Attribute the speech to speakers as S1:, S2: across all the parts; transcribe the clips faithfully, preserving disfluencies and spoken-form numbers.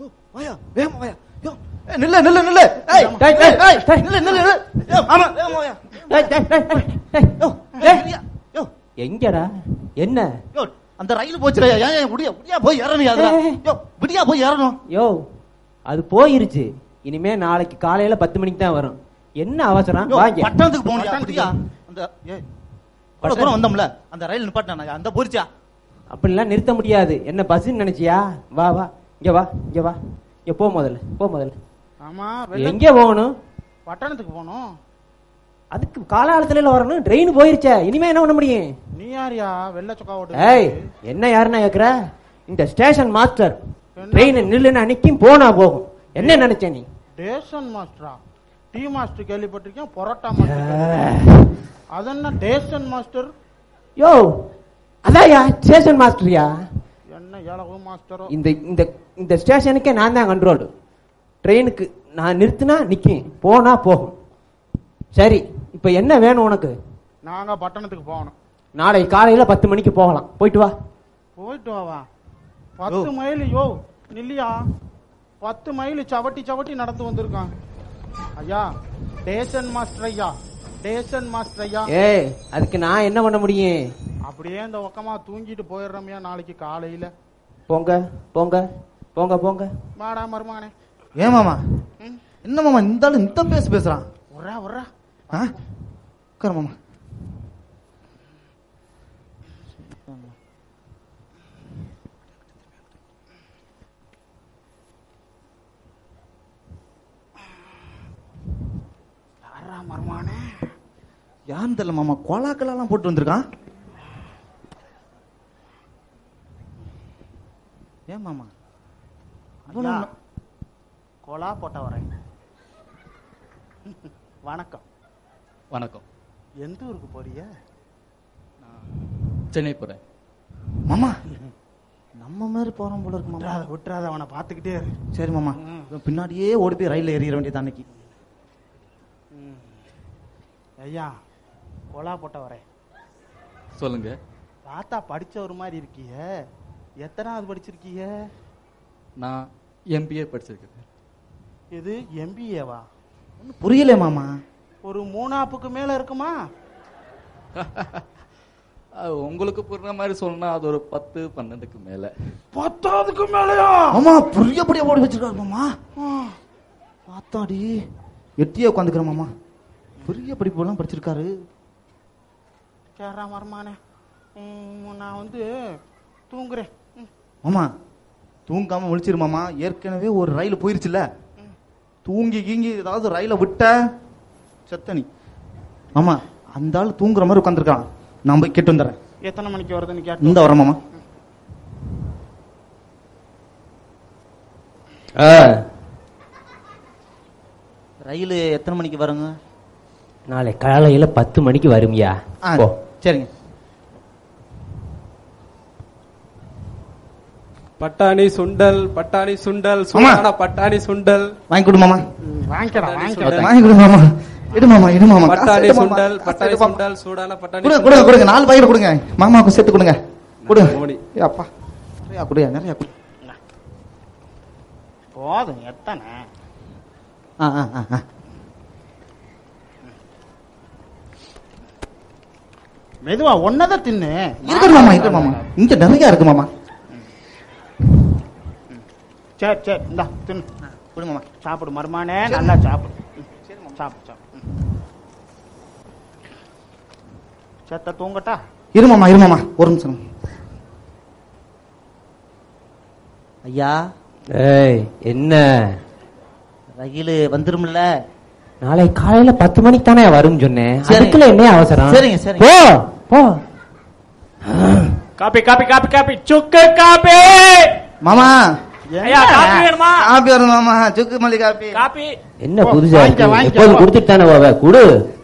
S1: வாயா வேகமா வாயா. யோ நில்ல நில்ல நில்ல. ஏய் டேய் டேய் டேய் நில்ல நில்ல நில்ல. யோ ஆமா வேகமா வாயா.
S2: டேய் டேய் டேய் டேய் யோ டேய் யோ எங்கடா என்ன?
S1: யோ அந்த ரயில் போச்சுடா. ஏன் ஏன் முடியா முடியா போய் ஏறணும் அதுல. யோ முடியா போய் ஏறணும்.
S2: யோ அது போயிருச்சு. இனிமே நாளைக்கு காலையில பத்து மணிக்கு தான் வரும். என்ன அவசரம்? வாங்க
S1: பட்டணத்துக்கு போகணும். அப்படியா அந்த ஏய் பட்ட தூரம் வந்தோம்ல அந்த ரயில் நிப்பாட்டினா அந்த போரிச்சா.
S2: அப்படிலாம் நிறுத்த முடியாது. என்ன பஸ்ன்னு நினைச்சியா? வா வா இங்க வா இங்க வா இங்க போ முதல்ல போ முதல்ல.
S3: ஆமா
S2: எங்க போகணும்?
S3: பட்டணத்துக்கு போகணும்.
S2: அதுக்கு காலாலத்துல வரணும். ட்ரெயின் போயிருச்சே. இனிமே என்ன பண்ண முடியும்?
S3: நீ யாரியா வெள்ள சொக்கா ஓட்டு?
S2: ஏய் என்ன யாருன்னா கேக்குற? இந்த ஸ்டேஷன் மாஸ்டர். ட்ரெயின் நில்லுன்னு அன்னைக்கும் போனா போகும். என்ன நினைச்ச நீ?
S3: ஸ்டேஷன் மாஸ்டரா? டீ மாஸ்டர் கேள்விப்பட்டிருக்கேன். பொரோட்டா மாஸ்டர். அது என்ன ஸ்டேஷன் மாஸ்டர்?
S2: யோ அதான்யா ஸ்டேஷன் மாஸ்டர்யா.
S3: என்ன ஏழகு மாஸ்டரோ?
S2: இந்த இந்த இந்த ஸ்டேஷனுக்கே நான் தான் கண்ட்ரோல். ட்ரெயினுக்கு நான் நிறுத்தினா நிக்கும், போனா போகும். சரி இப்ப என்ன வேணும் உனக்கு?
S3: நாங்க பட்டணத்துக்கு போகணும்.
S2: நாளை காலையில பத்து மணிக்கு போகலாம். போயிட்டு வா.
S3: போயிட்டு வாவா. பத்து மைல் யோ நில்லியா. பத்து மைல் சவட்டி சவட்டி நடந்து வந்திருக்கான் ஐயா. ஸ்டேஷன் மாஸ்டர் ஐயா, ஸ்டேஷன் மாஸ்டர் ஐயா.
S2: ஏய் அதுக்கு நான் என்ன பண்ண முடியும்?
S3: அப்படியே இந்த பக்கமா தூங்கிட்டு போயிடுறோம்யா நாளைக்கு காலையில.
S2: போங்க போங்க போங்க போங்க.
S3: வாடா மருமகனே.
S1: ஏன் மாமா என்ன மாமா இந்த ஆளு இந்த பேச பேசுறான்?
S3: உர்றா உர்றா
S1: உட்கார மாமா.
S3: யாரா மருமகனே?
S1: யாருன்னு தெரியல மாமா. கோலாக்கெல்லாம் போட்டு வந்திருக்கான். ஏன் மாமா
S3: கோலா போட்ட வரேன். வணக்கம்.
S4: வணக்கம்.
S3: எந்த ஊருக்கு போறிய?
S4: சென்னை போறேன்.
S1: மாமா நம்ம மாதிரி போறோம் போல இருக்கு மாமா.
S3: விட்டுறாத அவனை பாத்துக்கிட்டே இரு.
S1: சரி மாமா பின்னாடியே ஓடி போய் ரயில்ல ஏறிட வேண்டியது அன்னைக்கு.
S3: ஐயா கோலா போட்ட வரேன்.
S4: சொல்லுங்க.
S3: தாத்தா படிச்ச ஒரு மாதிரி இருக்கிய. எத்தனாவது படிச்சிருக்கீங்க?
S4: நான் எம்பிஏ படிச்சிருக்கேன்.
S3: இது எம்பிஏவா?
S1: புரியல மாமா.
S3: ஒரு மூணாப்புக்கு மேல இருக்குமா?
S4: உங்களுக்கு புரியுற மாதிரி சொல்லணும். அது ஒரு பத்து பன்னெண்டுக்கு மேல.
S3: பத்தாவதுக்கு மேலயா?
S1: மாமா புரியபடியா ஓடி வச்சிருக்காரு மாமா. பார்த்தாடி எட்டியே உட்காந்துக்கிற மாமா. பெரிய படிப்பு எல்லாம் படிச்சிருக்காரு.
S3: கேரா மரமானே நான் வந்து தூங்குறேன்.
S1: மாமா தூங்காம முழிச்சிரு மாமா. ஏற்கனவே ஒரு ரயில் போயிருச்சுல. தூங்கி கீங்கி ஏதாவது ரயில விட்ட செத்தனி மாமா. அந்த ஆள் தூங்குற மாதிரி உட்காந்துருக்கான். நான் போய் கேட்டு வந்துடுறேன்.
S3: எத்தனை மணிக்கு வருதுன்னு கேட்டு
S1: இந்த வரேன் மாமா. ரயில் எத்தனை மணிக்கு வருங்க?
S2: நாளை காலையில பத்து மணிக்கு வரும்யா.
S1: சரிங்க.
S5: பட்டாணி சுண்டல் பட்டாணி சுண்டல் சூடான பட்டாணி சுண்டல்
S1: வாங்கி கொடு மாமா.
S3: வாங்கிக்கடா
S1: வாங்கி கொடு மாமா. இடு மாமா இடு மாமா.
S5: பட்டாணி சுண்டல் பட்டாணி சுண்டல் சூடான பட்டாணி
S1: கொடுங்க கொடுங்க. நாலு பாக்கெட் கொடுங்க. மாமாவுக்கு சேர்த்து கொடுங்க. கொடுங்க. அப்பா நிறையா குடியா நிறையா குடி.
S3: போதும் எத்தனை?
S1: ஆ ஆ ஆ
S3: மெதுவா ஒன்னதான் தின்னு.
S1: இருக்கு மாமா இருக்கு மாமா. இங்க நிறைய இருக்கு மாமா.
S3: சரி சரி இந்தா தின்னு.
S1: குடு மாமா.
S3: சாப்பிடு மருமானே. நல்லா சாப்பிடு. சாப்பிடு சாப்பிடு. செத்த தூங்கட்டா?
S1: இரு மாமா இரு மாமா ஒரு நிமிஷம். ஐயா.
S2: ஏய் என்ன?
S1: ரயில் வந்துரும்ல.
S2: நாளை காலையில பத்து மணிக்கு தானே வரும் சொன்னேன். அதுக்குள்ள என்ன அவசரம்?
S1: சரிங்க சரி
S2: போ போ.
S5: காப்பி காப்பி காப்பி காப்பி சுக்கு காப்பி.
S1: மாமா
S5: ஐயா காப்பி வேணுமா?
S1: காப்பி வரும் மாமா. சுக்கு மல்லி காப்பி.
S5: காப்பி
S2: என்ன புதுசா இருக்கு? எப்போது கொடுத்துட்டு தானே போவ. குடு.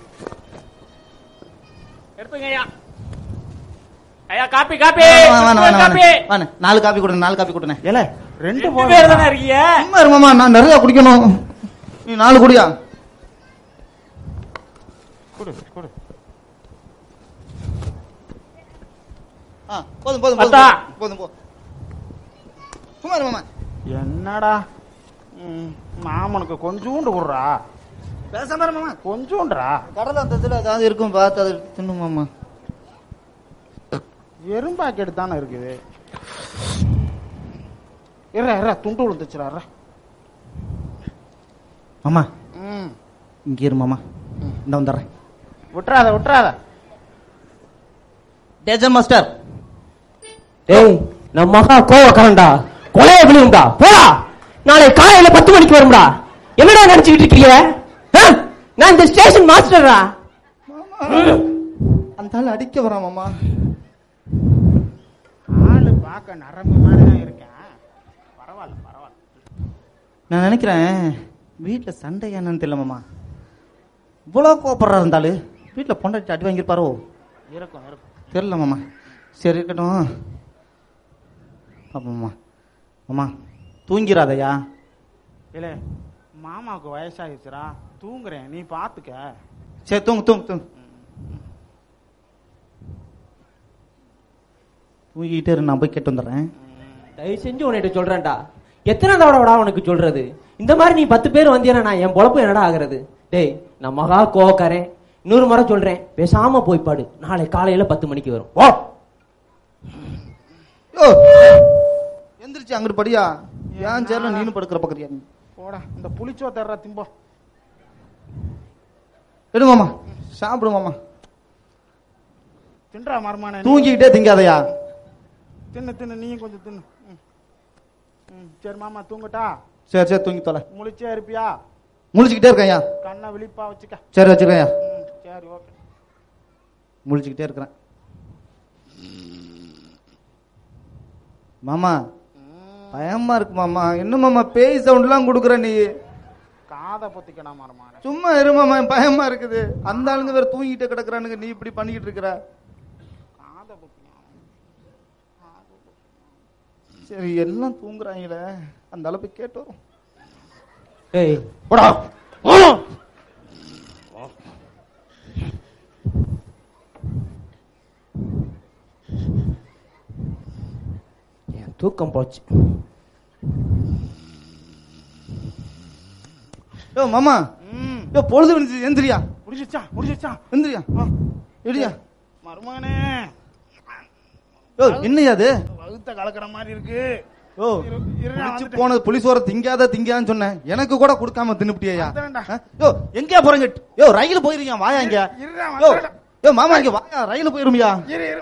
S5: எடுத்துங்க ஐயா. ஐயா காப்பி காப்பி
S1: காப்பி. நாலு காப்பி கொடுங்க. நாலு காப்பி கொடுங்க.
S3: ஏல ரெண்டு
S5: பேர் தானே இருக்கீங்க.
S1: மாமா நான் நிறைய குடிக்கணும். நீ நாலு குடியா?
S3: குடு குடு.
S1: போதும் போதும் போதும் போதும். சும்மா மாமா.
S3: என்னடா ம், மாமனுக்கு கொஞ்சூண்டு விடுறா,
S1: பேசாம இரு மாமா.
S3: கொஞ்சூண்டுறா.
S1: கடல அந்த இதுல ஏதாவது இருக்கும் பார்த்து அதை தின்னு மாமா.
S3: எறும்பாக்கெட்டு தானே இருக்குது. இற இற துண்டு விழுந்துச்சுரா.
S1: மாமா
S3: ம்,
S1: இங்க இரு மாமா, இந்த வந்துடுறேன்.
S3: விட்டுறாத விட்டுறாத.
S1: டேஜன் மாஸ்டர்.
S2: டேய் நம்ம மகா கோவக்காரன்டா, கொலைய விழுந்தா போடா. நாளை காலையில பத்து மணிக்கு வரும்டா. என்னடா நினைச்சுக்கிட்டு இருக்கீங்க? ஆ? நான் இந்த ஸ்டேஷன் மாஸ்டர்டா.
S1: அந்த ஆள் அடிக்க வரான் மாமா.
S3: ஆளு பார்க்க நரம்பு மாதிரி தான் இருக்கேன். பரவாயில்ல பரவாயில்ல.
S1: நான் நினைக்கிறேன் வீட்டுல சண்டை என்னன்னு தெரியல மாமா. இவ்வளவு கோபப்படுறா இருந்தாலும் வீட்டுல பொண்டாட்டி அடி வாங்கியிருப்பாரோ
S3: இருக்கும் இருக்கும்.
S1: தெரியல மாமா. சரி இருக்கட்டும். பாப்போம்மா. மாமா தூங்கிறாதையா.
S3: இல்ல மாமாவுக்கு வயசாகிடுச்சுரா, தூங்குறேன், நீ பாத்துக்க.
S1: சரி தூங்கு தூங்கு தூங்கு. தூங்கிக்கிட்டே இரு, நான் போய் கேட்டு வந்துடுறேன்.
S2: தயவு செஞ்சு உன்கிட்ட சொல்றேன்டா, எத்தனை தடவைடா உனக்கு சொல்றது? இந்த மாதிரி நீ பத்து பேர் வந்தீங்கன்னா நான் என் பொழப்பு என்னடா ஆகுறது? டேய் நான் மகா கோவக்காரன், இன்னொரு முறை சொல்றேன், பேசாம போய் பாடு. நாளை காலையில பத்து மணிக்கு வரும்.
S1: ஓ எந்திரிச்சு அங்கிட்டு படியா. ஏன் சேர்ல நீனு படுக்கிற பக்கறியா நீ?
S3: போடா, இந்த புளிச்சோ தர்ற திம்போ.
S1: எடு மாமா, சாப்பிடு மாமா.
S3: தின்றா மருமான.
S1: தூங்கிக்கிட்டே திங்காதையா.
S3: தின்னு தின்னு, நீயும் கொஞ்சம் தின்னு. ம். ம், சரி மாமா தூங்கட்டா?
S1: சரி சரி தூங்கி தொலை.
S3: முழிச்சே இருப்பியா?
S1: முழிச்சுக்கிட்டே இருக்கேன்யா.
S3: கண்ணை விழிப்பா வச்சுக்க.
S1: சரி வச்சுக்கேன்யா.
S3: ம், சரி ஓகே.
S1: முழிச்சுக்கிட்டே இருக்கிறேன். மாமா பயமா இருக்கு மாமா. என்ன மாமா பேய் சவுண்ட் எல்லாம் கொடுக்குற நீ?
S3: காதை பொத்திக்கணும் மருமான.
S1: சும்மா இரு மாமா, பயமா இருக்குது. அந்த ஆளுங்க வேற தூங்கிட்டே கிடக்குறானுங்க, நீ இப்படி பண்ணிக்கிட்டு இருக்கிற.
S3: காதை பொத்திக்கணும்.
S1: சரி எல்லாம் தூங்குறாங்களே, அந்த அளவுக்கு கேட்டு வரும்.
S2: டேய்
S1: போடா.
S2: என் தூக்கம் போச்சு.
S1: யோ மாமா,
S3: ம்,
S1: யோ பொழுது விழுந்துச்சு, எந்திரியா.
S3: முடிச்சிச்சா முடிச்சிச்சா.
S1: எந்திரியா. எடியா.
S3: மருமகனே,
S1: யோ என்னையா அது?
S3: வகுத்த கலக்கிற மாதிரி இருக்கு.
S1: யோ குளிச்சு போனது புலிசோர திங்காத திங்கான்னு சொன்னேன், எனக்கு கூட கொடுக்காம தின்னுப்டியா? யோ எங்கயா போறீங்க? யோ ரயில் போயிருக்கீங்க, வாயா இங்க. யோ யோ மாமா இங்க வாயா, ரயில் போயிருமியா?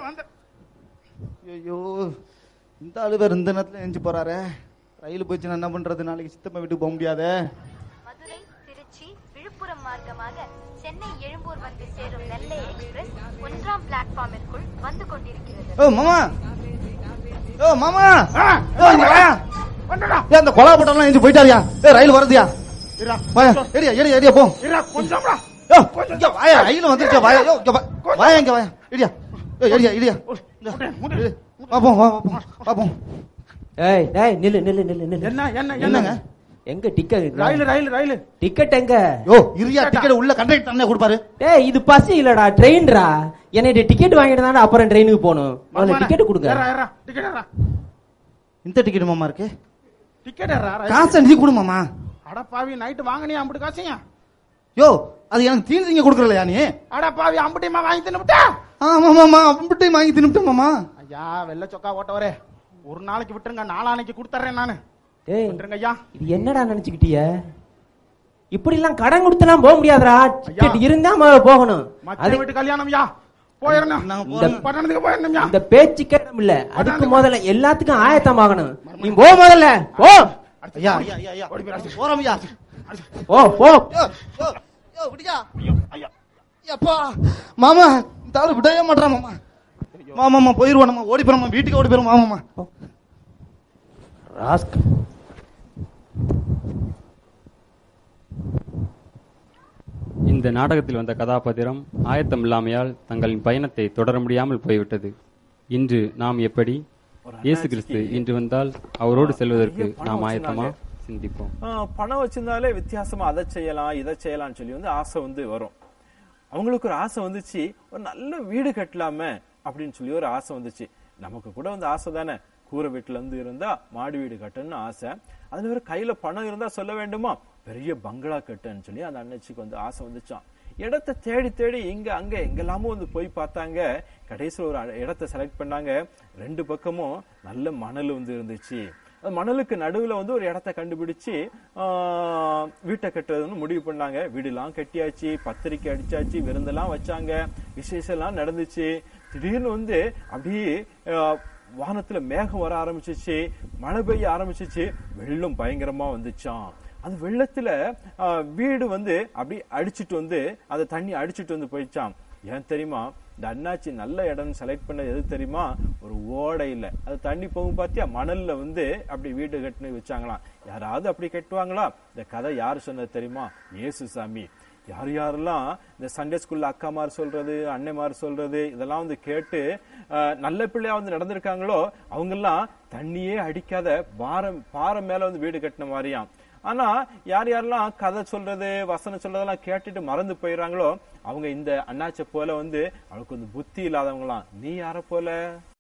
S1: ஐயோ இந்த ஆளு பேர் இந்த நேரத்துல எஞ்சி போறாரு. ரயில் போயிடுச்சுன்னா என்ன பண்றது? நாளைக்கு சித்தப்பா வீட்டுக்கு போக முடியாதே.
S6: மதுரை திருச்சி விழுப்புரம் மார்க்கமாக சென்னை எழும்பூர் வந்து சேரும் நெல்லை எக்ஸ்பிரஸ் ஒன்றாம் பிளாட்ஃபார்மிற்குள் வந்து கொண்டிருக்கிறது.
S1: யோ மாமா, யோ மாமா, யோ இங்க வாயா. ஏ அந்த கொலா பட்டெல்லாம் எஞ்சி போயிட்டாரியா? ஏ ரயில் வருதுயா. வாயா ஏடியா ஏடியா ஏடியா போ.
S3: கொஞ்சம்டா.
S1: யோ இங்க வாயா, ரயில் வந்துருச்சா? வாயா. யோ இங்க வாயா, இங்க வாயா. ஏடியா யோ ஏடியா ஏடியா பாப்போம் பாப்போம்.
S2: ஏய் டேய் நில்லு நில்லு நில்லு நில்லு.
S3: என்ன என்ன
S1: என்னங்க?
S3: என்னங்க?
S2: எங்க டிக்கெட்?
S3: ரயில் ரயில் ரயில்
S2: டிக்கெட் எங்க?
S1: யோ இரியா, டிக்கெட் உள்ள கண்டக்டர் அண்ணே கொடுப்பாரு.
S2: டேய் இது பஸ் இல்லடா, ட்ரெயின்டா. என்னைய டிக்கெட் வாங்கிட்டு தானே அப்புறம் ட்ரெயினுக்கு போகணும். முதல்ல டிக்கெட் கொடுங்க.
S3: ஏறா ஏறா டிக்கெட் ஏறா.
S1: இந்த டிக்கெட் மாமா இருக்கு.
S3: டிக்கெட் ஏறா.
S1: காசு நீ கொடு மாமா.
S3: அட பாவி, நைட் வாங்குனியா அம்புட்டு காசையா?
S1: யோ அது எனக்கு தீனி திங்க கொடுக்கறலையா நீ?
S3: அட பாவி, அம்புட்டியமா வாங்கி தின்னுட்டா?
S1: ஆமா மாமா, அம்புட்டையும் வாங்கி தின்னுட்டேன் மாமா.
S3: ஐயா வெள்ள சொக்கா ஓட்டவரே, ஒரு நாளைக்கு விட்டுருங்க, நாளானைக்கு கொடுத்துறேன் நானு.
S2: டேய்
S3: விட்டுருங்க ஐயா.
S2: இது என்னடா நினைச்சுக்கிட்டிய? இப்படி எல்லாம் கடன் கொடுத்தெல்லாம் போக முடியாதுடா. டிக்கெட் இருந்தா முதல்ல போகணும்.
S3: மச்ச வீட்டு கல்யாணம் ஐயா, போயிடணும். பட்டணத்துக்கு போயிடணும் ஐயா.
S2: இந்த பேச்சுக்கு இடம் இல்ல. அதுக்கு முதல்ல எல்லாத்துக்கும் ஆயத்தம் ஆகணும். நீ போ முதல்ல போ.
S1: ஐயா ஐயா ஐயா ஐயா போறோம் ஐயா.
S2: ஓ போ.
S1: யோ யோ யோ விடியா. ஐயா அப்பா மாமா, இந்த ஆளு விடவே மாட்டறான் மாமா. மாமாமா போயிருவோம், நம்ம ஓடி போறோம், வீட்டுக்கு ஓடி போறோம் மாமாமா.
S2: ராஸ்கல்.
S7: இந்த நாடகத்தில் வந்த கதாபாத்திரம் ஆயத்தம் இல்லாமையால் தங்களின் பயணத்தை தொடர முடியாமல் போய்விட்டது. இன்று நாம் எப்படி இயேசு கிறிஸ்து இன்று வந்தால் அவரோடு செல்வதற்கு நாம் ஆயத்தமா? சிந்திப்போம்.
S8: பணம் வச்சிருந்தாலே வித்தியாசமா அதை செய்யலாம் இதை செய்யலாம்னு சொல்லி வந்து ஆசை வந்து வரும். அவங்களுக்கு ஒரு ஆசை வந்துச்சு, ஒரு நல்ல வீடு கட்டலாமே அப்படின்னு சொல்லி ஒரு ஆசை வந்துச்சு. நமக்கு கூட வந்து ஆசை தானே, கூரை வீட்டுல இருந்து இருந்தா மாடி வீடு கட்டணும்னு ஆசை. அதுல ஒரு கையில பணம் இருந்தா சொல்ல வேண்டுமா, பெரிய பங்களா கட்டுன்னு சொல்லி அந்த அண்ணச்சிக்கு வந்து ஆசை வந்துச்சான். இடத்தை தேடி தேடி இங்க அங்க எங்கெல்லாமோ வந்து போய் பார்த்தாங்க. கடைசியில் ஒரு இடத்தை செலக்ட் பண்ணாங்க. ரெண்டு பக்கமும் நல்ல மணல் வந்து இருந்துச்சு. மணலுக்கு நடுவுல வந்து ஒரு இடத்த கண்டுபிடிச்சு ஆஹ் வீட்டை கட்டுறதுன்னு முடிவு பண்ணாங்க. வீடுலாம் கட்டியாச்சு, பத்திரிக்கை அடிச்சாச்சு, விருந்தெல்லாம் வச்சாங்க, விசேஷம் எல்லாம் நடந்துச்சு. திடீர்னு வந்து அப்படியே வானத்துல மேகம் வர ஆரம்பிச்சிச்சு, மழை பெய்ய ஆரம்பிச்சிச்சு, வெள்ளம் பயங்கரமா வந்துச்சான். அந்த வெள்ளத்துல வீடு வந்து அப்படி அடிச்சுட்டு வந்து அந்த தண்ணி அடிச்சுட்டு வந்து போயிடுச்சான். ஏன் தெரியுமா, இந்த அண்ணாச்சி நல்ல இடம் செலக்ட் பண்ண எது தெரியுமா, ஒரு ஓடை இல்ல, அது தண்ணி போகும் பாத்தியா, மணல்ல வந்து அப்படி வீடு கட்டுன்னு வச்சாங்களாம். யாராவது அப்படி கட்டுவாங்களா? இந்த கதை யாரு சொன்னது தெரியுமா, இயேசு சாமி. யார் யாரெல்லாம் இந்த சண்டே ஸ்கூல்ல அக்காமார் சொல்றது, அன்னைமார் சொல்றது இதெல்லாம் வந்து கேட்டு நல்ல பிள்ளையா வந்து நடந்திருக்காங்களோ அவங்க எல்லாம் தண்ணியே அடிக்காத பாரம் பாறை மேல வந்து வீடு கட்டின மாதிரியாம். ஆனா யார் யாரெல்லாம் கதை சொல்றது, வசனம் சொல்றதெல்லாம் கேட்டுட்டு மறந்து போயிடறாங்களோ அவங்க இந்த அண்ணாச்சை போல வந்து அவளுக்கு வந்து புத்தி இல்லாதவங்களாம். நீ யார போல?